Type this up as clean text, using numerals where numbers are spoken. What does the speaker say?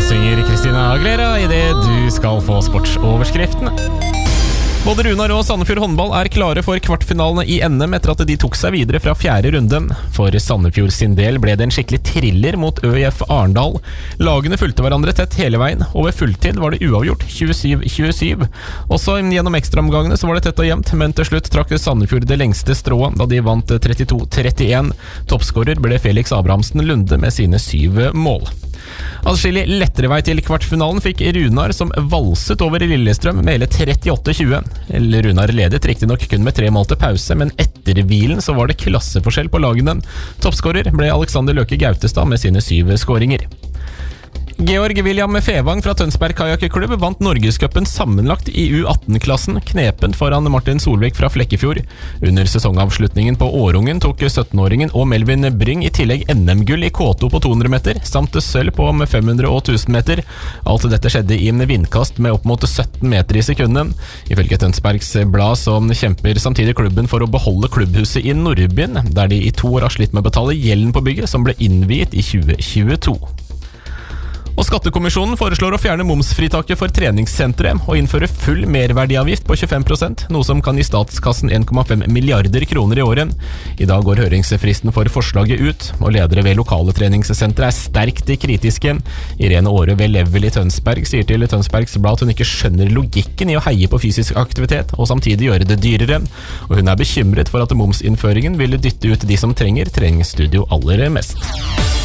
synger Christina Aguilera I det du skal få sportsoverskriftene. Både Runar og Sandefjord håndball klare for kvartfinalene I NM etter at de tok seg videre fra 4. runde. For Sandefjord sin del ble det en skikkelig thriller mot ØIF Arendal. Lagene fulgte hverandre tett hele veien, og ved fulltid var det uavgjort 27-27. Også gjennom ekstraomgangene så var det tett og jevnt, men til slutt trakk Sandefjord det lengste strået da de vant 32-31. Toppskårer ble Felix Abrahamsen Lunde med sine 7 mål. Adskillig lettere vei til kvartfinalen fikk Runar som valset over Lillestrøm med hele 38-20. Runar ledet riktig nok kun med 3 mål til pause, men etter hvilen så var det klasseforskjell på lagene. Toppskårer ble Alexander Løke Gautestad med sine 7 skåringer. Georg William Fevang fra Tønsberg Kajakklubb vant Norgescupen sammenlagt I U18-klassen, knepen foran Martin Solvik fra Flekkefjord. Under sesongavslutningen på Årungen tok 17-åringen og Melvin Bring I tillegg NM-gull I K2 på 200 meter, samt sølv på 500 og 1000 meter. Alt dette skjedde I en vindkast med opp mot 17 meter I sekundet. Ifølge Tønsbergs blad så kjemper samtidig klubben for å beholde klubbhuset I Nordbyen, der de I 2 år har slitt med å betale gjelden på bygget som ble innviet I 2022. Og Skattekommisjonen foreslår å fjerne momsfritaket for treningssentre og innføre full merverdiavgift på 25%, noe som kan gi statskassen 1,5 milliarder kroner I året. I dag går høringsfristen for forslaget ut, og ledere ved lokale treningssentre sterkt kritiske. Irene Åre ved Level I Tønsberg sier til Tønsbergs blad at hun ikke skjønner logikken I å heie på fysisk aktivitet og samtidig gjøre det dyrere, og hun bekymret for at momsinnføringen ville dytte ut de som trenger treningsstudio aller mest.